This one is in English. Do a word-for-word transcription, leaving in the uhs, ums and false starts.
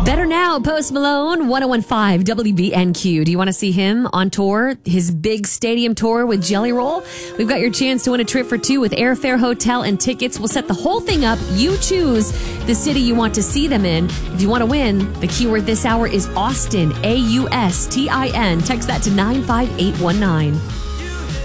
Better Now, Post Malone, ten fifteen W B N Q. Do you want to see him on tour, his big stadium tour with Jelly Roll? We've got your chance to win a trip for two with airfare, hotel, and tickets. We'll set the whole thing up. You choose the city you want to see them in. If you want to win, the keyword this hour is Austin, A U S T I N. Text that to nine five eight one nine.